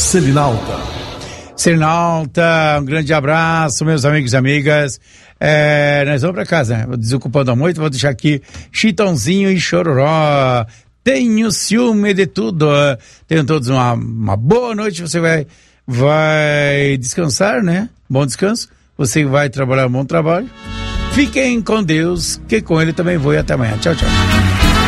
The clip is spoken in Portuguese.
Selinalta, um grande abraço, meus amigos e amigas. Nós vamos pra casa, né? Desocupando a noite, vou deixar aqui Chitãozinho e Chororó. Tenho ciúme de tudo. Tenham todos uma boa noite. Você vai descansar, né? Bom descanso. Você vai trabalhar, bom trabalho. Fiquem com Deus, que com Ele também vou, e até amanhã. Tchau, tchau.